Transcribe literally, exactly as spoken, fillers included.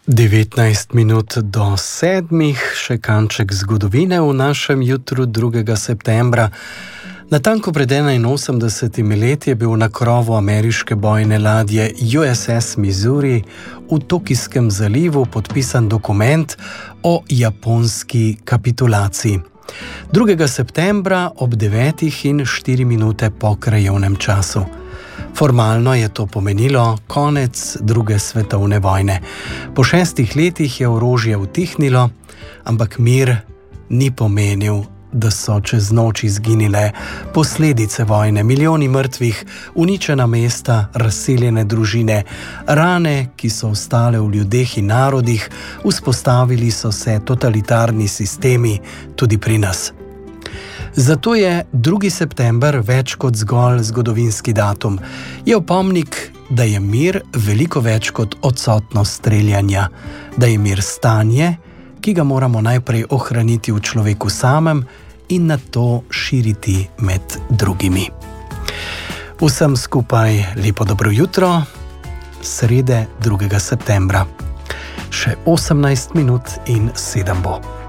devetnajst minut do sedmih, še kanček zgodovine v našem jutru drugega septembra. Natanko pred enainosemdesetimi leti je bil na krovu ameriške bojne ladje U S S Missouri v Tokijskem zalivu podpisan dokument o japonski kapitulaciji. drugega septembra ob devetih in štiri minute po krajevnem času. Formalno je to pomenilo konec druge svetovne vojne. Po šestih letih je orožje utihnilo, ampak mir ni pomenil, da so čez noč izginile posledice vojne, milijoni mrtvih, uničena mesta, razseljene družine, rane, ki so ostale v ljudeh in narodih, vzpostavili so se totalitarni sistemi tudi pri nas. Zato je drugi september več kot zgolj zgodovinski datum. Je opomnik, da je mir veliko več kot odsotnost streljanja, da je mir stanje, ki ga moramo najprej ohraniti v človeku samem in nato širiti med drugimi. Vsem skupaj lepo dobro jutro, srede drugega septembra. Še osemnajst minut in sedem bo.